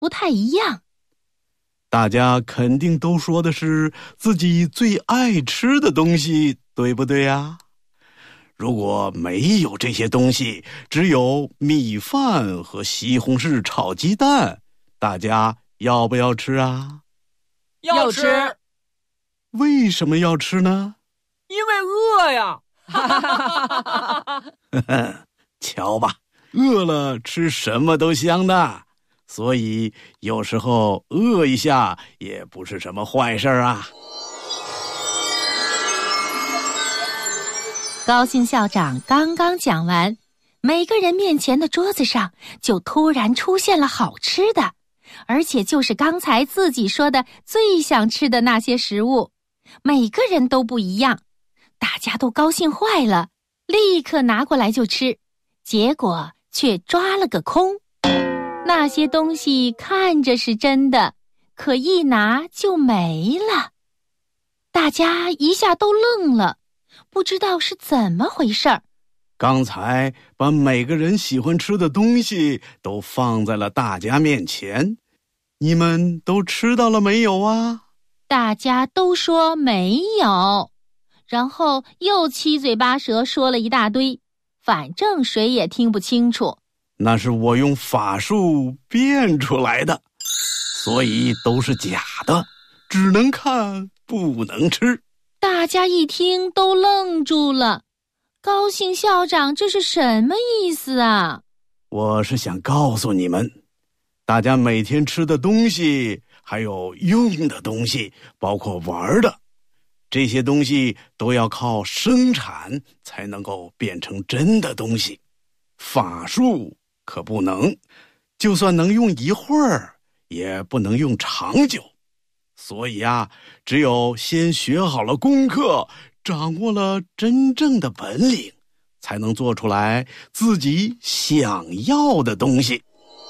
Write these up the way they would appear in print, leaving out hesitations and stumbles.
不太一样。 大家肯定都说的是自己最爱吃的东西，对不对呀？如果没有这些东西，只有米饭和西红柿炒鸡蛋，大家要不要吃啊？ 要吃。 为什么要吃呢？ 因为饿呀。 瞧吧，饿了吃什么都香的，所以有时候饿一下也不是什么坏事啊。 高兴校长刚刚讲完，每个人面前的桌子上就突然出现了好吃的，而且就是刚才自己说的最想吃的那些食物，每个人都不一样，大家都高兴坏了，立刻拿过来就吃，结果却抓了个空。那些东西看着是真的，可一拿就没了。大家一下都愣了，不知道是怎么回事儿。 刚才把每个人喜欢吃的东西都放在了大家面前，你们都吃到了没有啊？ 大家都说没有，然后又七嘴八舌说了一大堆，反正谁也听不清楚。 那是我用法术变出来的，所以都是假的，只能看不能吃。 大家一听都愣住了，高兴校长这是什么意思啊？ 我是想告诉你们，大家每天吃的东西还有用的东西，包括玩的，这些东西都要靠生产才能够变成真的东西，法术可不能，就算能用一会儿也不能用长久。所以啊，只有先学好了功课，掌握了真正的本领，才能做出来自己想要的东西。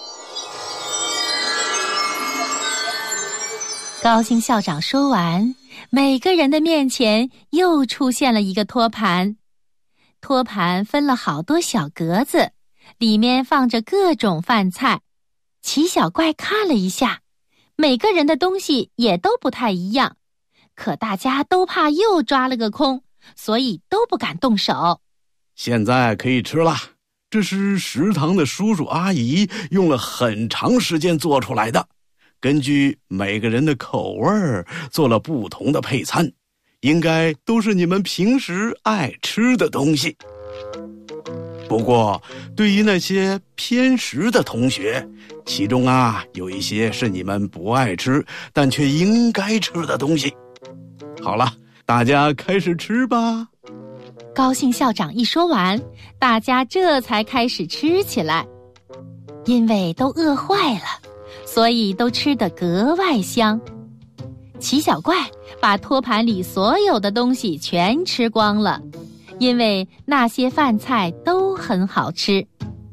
高兴校长说完，每个人的面前又出现了一个托盘。托盘分了好多小格子，里面放着各种饭菜。奇小怪看了一下，每个人的东西也都不太一样，可大家都怕又抓了个空，所以都不敢动手。 现在可以吃了，这是食堂的叔叔阿姨用了很长时间做出来的，根据每个人的口味做了不同的配餐，应该都是你们平时爱吃的东西。不过对于那些偏食的同学，其中有一些是你们不爱吃但却应该吃的东西。好了，大家开始吃吧。 高兴校长一说完，大家这才开始吃起来。因为都饿坏了，所以都吃得格外香。奇小怪把托盘里所有的东西全吃光了，因为那些饭菜都很好吃。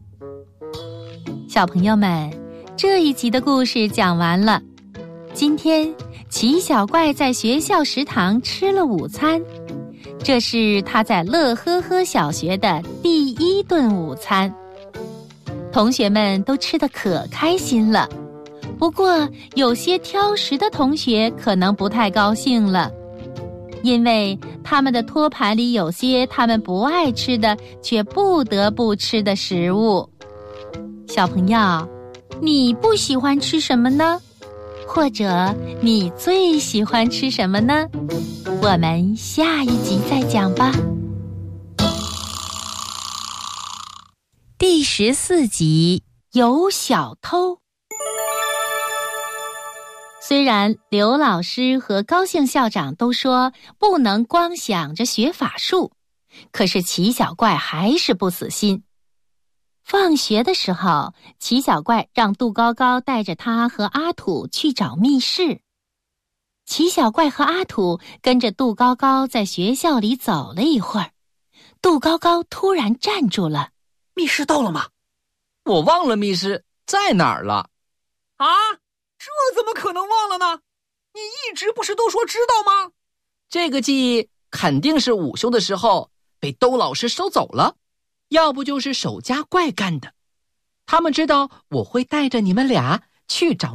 小朋友们，这一集的故事讲完了。今天奇小怪在学校食堂吃了午餐，这是他在乐呵呵小学的第1顿午餐。同学们都吃得可开心了，不过有些挑食的同学可能不太高兴了，因为他们的托盘里有些他们不爱吃的却不得不吃的食物。小朋友，你不喜欢吃什么呢？或者你最喜欢吃什么呢？我们下一集再讲吧。第14集，有小偷。虽然刘老师和高兴校长都说不能光想着学法术，可是奇小怪还是不死心。放学的时候，奇小怪让杜高高带着他和阿土去找密室。奇小怪和阿土跟着杜高高在学校里走了一会儿，杜高高突然站住了。 密室到了吗？ 我忘了密室在哪儿了。 啊，这怎么可能忘了呢？你一直不是都说知道吗？ 这个记忆肯定是午休的时候被兜老师收走了，要不就是守家怪干的。他们知道我会带着你们俩去找